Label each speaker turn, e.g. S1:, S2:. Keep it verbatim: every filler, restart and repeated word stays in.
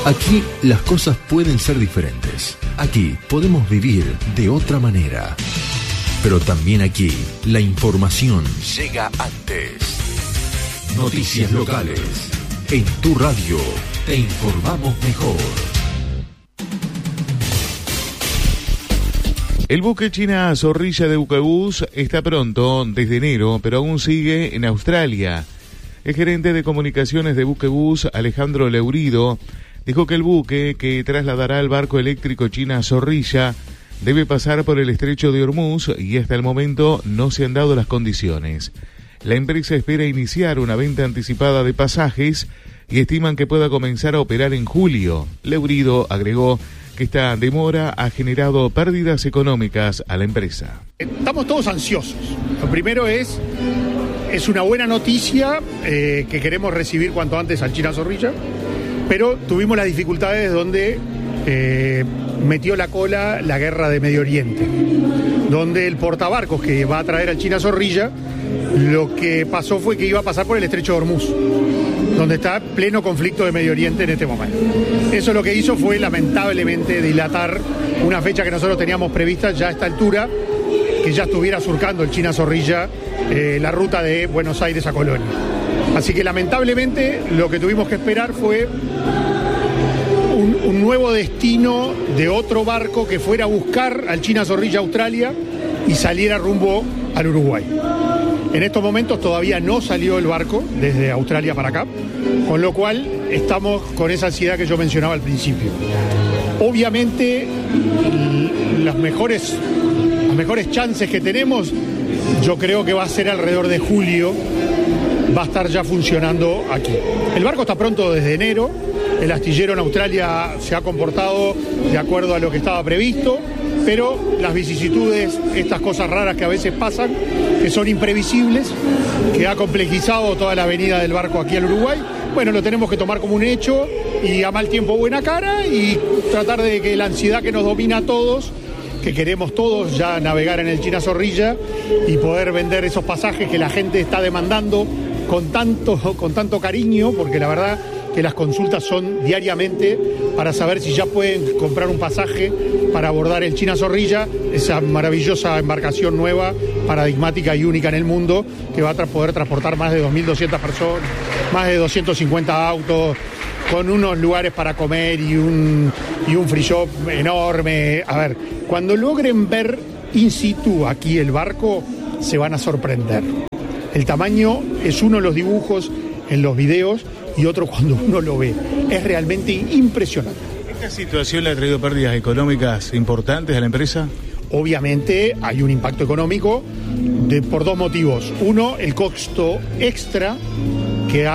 S1: Aquí las cosas pueden ser diferentes. Aquí podemos vivir de otra manera. Pero también aquí la información llega antes. Noticias locales. En tu radio te informamos mejor.
S2: El buque China Zorrilla de Buquebús está pronto, desde enero, pero aún sigue en Australia. El gerente de comunicaciones de Buquebús, Alejandro Leurido, dijo que el buque que trasladará el barco eléctrico China Zorrilla debe pasar por el estrecho de Hormuz y hasta el momento no se han dado las condiciones. La empresa espera iniciar una venta anticipada de pasajes y estiman que pueda comenzar a operar en julio. Leurido agregó que esta demora ha generado pérdidas económicas a la empresa.
S3: Estamos todos ansiosos. Lo primero es, es una buena noticia eh, que queremos recibir cuanto antes al China Zorrilla, pero tuvimos las dificultades donde eh, metió la cola la guerra de Medio Oriente, donde el portabarcos que va a traer al China Zorrilla, lo que pasó fue que iba a pasar por el estrecho de Hormuz, donde está pleno conflicto de Medio Oriente en este momento. Eso lo que hizo fue, lamentablemente, dilatar una fecha que nosotros teníamos prevista ya a esta altura, que ya estuviera surcando el China Zorrilla eh, la ruta de Buenos Aires a Colonia. Así que, lamentablemente, lo que tuvimos que esperar fue un, un nuevo destino de otro barco que fuera a buscar al China Zorrilla a Australia y saliera rumbo al Uruguay. En estos momentos todavía no salió el barco desde Australia para acá, con lo cual estamos con esa ansiedad que yo mencionaba al principio. Obviamente, las mejores, las mejores chances que tenemos, yo creo que va a ser alrededor de julio, va a estar ya funcionando aquí. El barco está pronto desde enero, el astillero en Australia se ha comportado de acuerdo a lo que estaba previsto, pero las vicisitudes, estas cosas raras que a veces pasan, que son imprevisibles, que ha complejizado toda la venida del barco aquí al Uruguay, bueno, lo tenemos que tomar como un hecho y a mal tiempo buena cara y tratar de que la ansiedad que nos domina a todos, que queremos todos ya navegar en el China Zorrilla y poder vender esos pasajes que la gente está demandando con tanto, con tanto cariño, porque la verdad que las consultas son diariamente para saber si ya pueden comprar un pasaje para abordar el China Zorrilla, esa maravillosa embarcación nueva, paradigmática y única en el mundo, que va a tra- poder transportar más de dos mil doscientas personas, más de doscientos cincuenta autos, con unos lugares para comer y un, y un free shop enorme. A ver, cuando logren ver in situ aquí el barco, se van a sorprender. El tamaño es uno de los dibujos en los videos y otro cuando uno lo ve. Es realmente impresionante.
S2: ¿Esta situación le ha traído pérdidas económicas importantes a la empresa?
S3: Obviamente hay un impacto económico de, por dos motivos. Uno, el costo extra